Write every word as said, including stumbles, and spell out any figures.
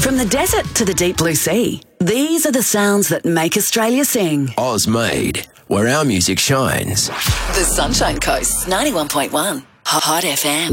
From the desert to the deep blue sea, these are the sounds that make Australia sing. Oz made, where our music shines. The Sunshine Coast, ninety-one point one, Hot F M.